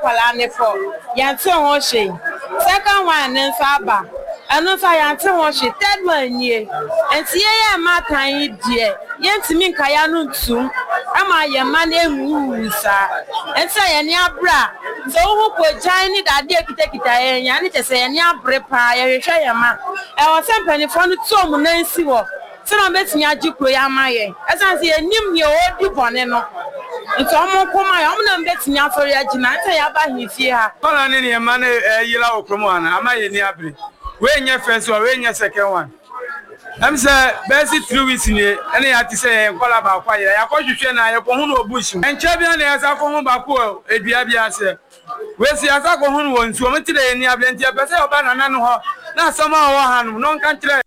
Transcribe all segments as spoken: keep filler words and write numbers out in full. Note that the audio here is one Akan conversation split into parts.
akwala ne fo yante ho hye second one ne nsaba eno sa yante ho hye third one nie enti ye ye matan die yentimi nkaya no ntum ama ye ma na ehu sa enti ye ne abra so hu ko jan ni dade kitakita ye nya ne tese ye ne abre pa ye hwehwe ye ma e wo sempani fo no tom na nsi wo se na betimi agikro ya ma ye esanse ye nim ye odi bone no nti omo koma ya omo na betimi afori agina nta ya ba hifie ha kola ne ne ma na yila okromo ana ama ye ni abre we nya first one we nya second one am say basic three weeks ni ene ya ti say kola ba kwa ya ya ko hwehwe na ya ko hu no bush enche bia na ya sa ko hu ba ko edua bia se we si ya sa ko hu no nsu o mtire ye ni abre nti ya pese oba na na no ho na asama wo ha no no nka kire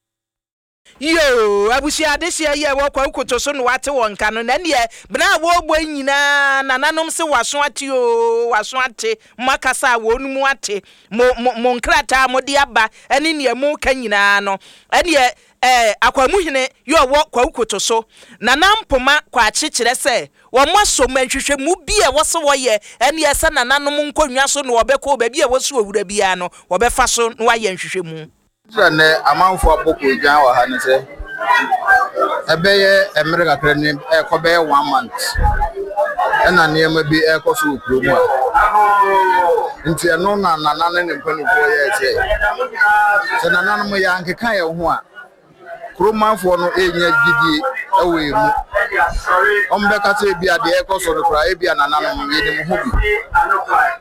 yo abusia de sia ye wo kwa ukoto so no wate wonka no na ne bna wo gbo nyina nananom se waso ate o waso ate makasa wo numu ate mo mo nkrata mo de aba ene ne mu ka nyina no ene eh akwamuhene yo wo kwa ukoto so nanampoma kwa chekire se wo maso manhwehwe mu bi e wo se wo ye ene ye se nananom nkonwa so no obekọ ba bi e wo so owura bia no obefa so no wa ye nhwehwe mu ne amanfo aboko gyan wa ha ne se ebeye emerika krani e ko be one month ena ne ma bi e ko so okro mu a nti eno na nana ne mpanufo ye che se nana no ya nkeka ye ho a kromanfo no enya gidi ewe mu ombe ka se bi ade e ko so no kra e bi nana no ye ne mu ho bi